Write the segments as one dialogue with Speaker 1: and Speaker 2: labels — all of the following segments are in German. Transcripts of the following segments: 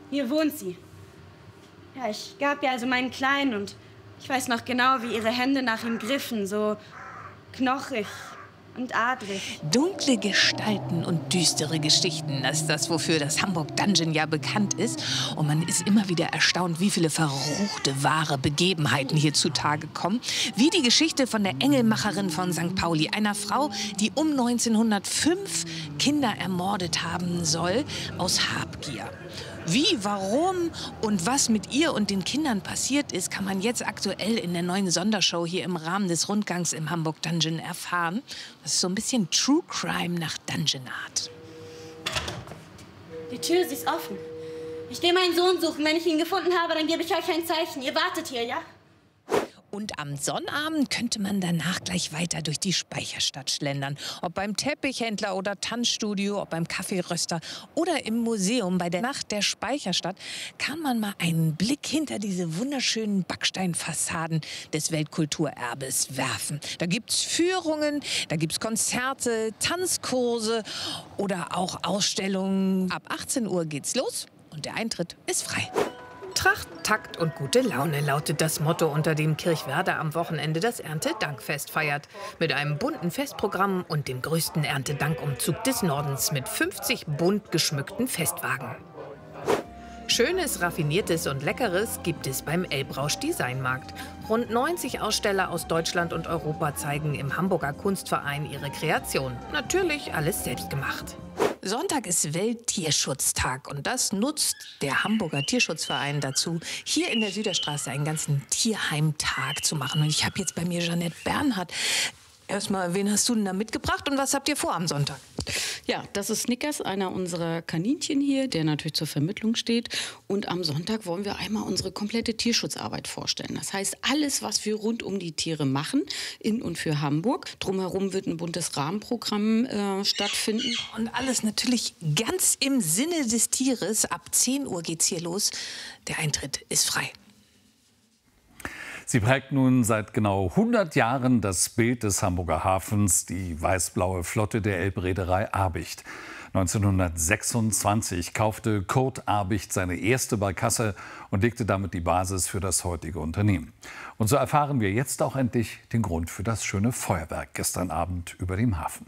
Speaker 1: Hier wohnt sie. Ja, ich gab ihr also meinen Kleinen und ich weiß noch genau, wie ihre Hände nach ihm griffen, so knochig und adrig.
Speaker 2: Dunkle Gestalten und düstere Geschichten, das ist das, wofür das Hamburg Dungeon ja bekannt ist. Und man ist immer wieder erstaunt, wie viele verruchte, wahre Begebenheiten hier zutage kommen. Wie die Geschichte von der Engelmacherin von St. Pauli, einer Frau, die um 1905 Kinder ermordet haben soll, aus Habgier. Wie, warum und was mit ihr und den Kindern passiert ist, kann man jetzt aktuell in der neuen Sondershow hier im Rahmen des Rundgangs im Hamburg Dungeon erfahren. Das ist so ein bisschen True Crime nach Dungeon Art.
Speaker 1: Die Tür, sie ist offen. Ich gehe meinen Sohn suchen. Wenn ich ihn gefunden habe, dann gebe ich euch ein Zeichen. Ihr wartet hier, ja?
Speaker 2: Und am Sonnabend könnte man danach gleich weiter durch die Speicherstadt schlendern. Ob beim Teppichhändler oder Tanzstudio, ob beim Kaffeeröster oder im Museum. Bei der Nacht der Speicherstadt kann man mal einen Blick hinter diese wunderschönen Backsteinfassaden des Weltkulturerbes werfen. Da gibt's Führungen, da gibt's Konzerte, Tanzkurse oder auch Ausstellungen. Ab 18 Uhr geht's los und der Eintritt ist frei. Tracht, Takt und gute Laune lautet das Motto, unter dem Kirchwerder am Wochenende das Erntedankfest feiert. Mit einem bunten Festprogramm und dem größten Erntedankumzug des Nordens mit 50 bunt geschmückten Festwagen. Schönes, Raffiniertes und Leckeres gibt es beim Elbrausch Designmarkt. Rund 90 Aussteller aus Deutschland und Europa zeigen im Hamburger Kunstverein ihre Kreation. Natürlich alles selbst gemacht. Sonntag ist Welttierschutztag und das nutzt der Hamburger Tierschutzverein dazu, hier in der Süderstraße einen ganzen Tierheimtag zu machen. Und ich habe jetzt bei mir Jeanette Bernhard. Erstmal, wen hast du denn da mitgebracht und was habt ihr vor am Sonntag?
Speaker 3: Ja, das ist Snickers, einer unserer Kaninchen hier, der natürlich zur Vermittlung steht. Und am Sonntag wollen wir einmal unsere komplette Tierschutzarbeit vorstellen. Das heißt, alles, was wir rund um die Tiere machen, in und für Hamburg. Drumherum wird ein buntes Rahmenprogramm stattfinden.
Speaker 2: Und alles natürlich ganz im Sinne des Tieres. Ab 10 Uhr geht's hier los. Der Eintritt ist frei.
Speaker 4: Sie prägt nun seit genau 100 Jahren das Bild des Hamburger Hafens, die weiß-blaue Flotte der Elbreederei Abicht. 1926 kaufte Kurt Abicht seine erste Barkasse und legte damit die Basis für das heutige Unternehmen. Und so erfahren wir jetzt auch endlich den Grund für das schöne Feuerwerk gestern Abend über dem Hafen.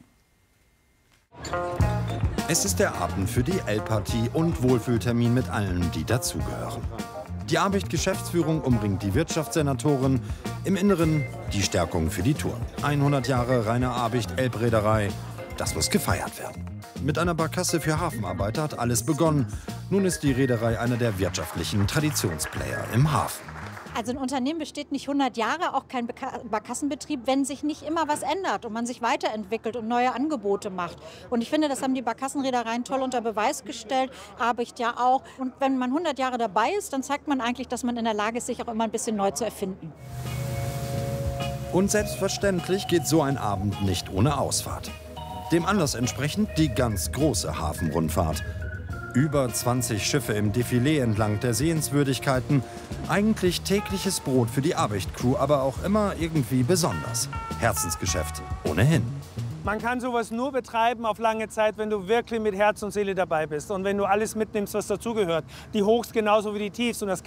Speaker 5: Es ist der Abend für die Elbpartie und Wohlfühltermin mit allen, die dazugehören. Die Abicht-Geschäftsführung umringt die Wirtschaftssenatorin, im Inneren die Stärkung für die Tour. 100 Jahre Rainer Abicht Elbreederei, das muss gefeiert werden. Mit einer Barkasse für Hafenarbeiter hat alles begonnen. Nun ist die Reederei einer der wirtschaftlichen Traditionsplayer im Hafen.
Speaker 6: Also ein Unternehmen besteht nicht 100 Jahre, auch kein Barkassenbetrieb, wenn sich nicht immer was ändert und man sich weiterentwickelt und neue Angebote macht. Und ich finde, das haben die Barkassenreedereien toll unter Beweis gestellt, Abicht ja auch. Und wenn man 100 Jahre dabei ist, dann zeigt man eigentlich, dass man in der Lage ist, sich auch immer ein bisschen neu zu erfinden.
Speaker 5: Und selbstverständlich geht so ein Abend nicht ohne Ausfahrt. Dem Anlass entsprechend die ganz große Hafenrundfahrt. Über 20 Schiffe im Defilé entlang der Sehenswürdigkeiten. Eigentlich tägliches Brot für die Abicht-Crew, aber auch immer irgendwie besonders. Herzensgeschäft ohnehin.
Speaker 7: Man kann sowas nur betreiben auf lange Zeit, wenn du wirklich mit Herz und Seele dabei bist. Und wenn du alles mitnimmst, was dazugehört. Die Hochs genauso wie die Tiefs. Und das